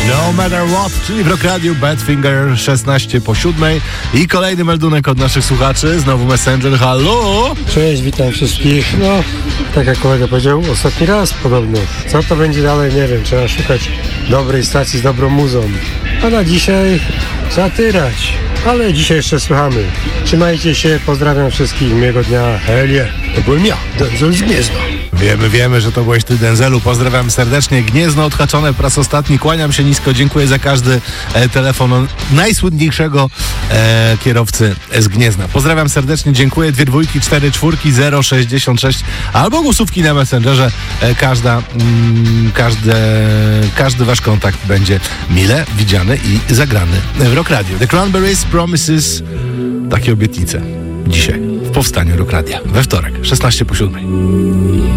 No Matter What, czyli w Rock Radio Badfinger 16 po 7 i kolejny meldunek od naszych słuchaczy, znowu Messenger, halo! Cześć, witam wszystkich. No, tak jak kolega powiedział, ostatni raz podobno. Co to będzie dalej, nie wiem, trzeba szukać dobrej stacji z dobrą muzą. A na dzisiaj trzeba tyrać, ale dzisiaj jeszcze słuchamy. Trzymajcie się, pozdrawiam wszystkich, miłego dnia, Helie. To byłem ja, Denzel z Gniezna. Wiemy, że to byłeś ty, Denzelu. Pozdrawiam serdecznie. Gniezno odhaczone po raz ostatni. Kłaniam się nisko. Dziękuję za każdy telefon najsłynniejszego kierowcy z Gniezna. Pozdrawiam serdecznie. Dziękuję. 2 2 4 4 066 albo głosówki na Messengerze. Każdy wasz kontakt będzie mile widziany i zagrany w Rock Radio. The Cranberries Promises. Takie obietnice. Dzisiaj w powstaniu Rock Radia. We wtorek, 16 po 7.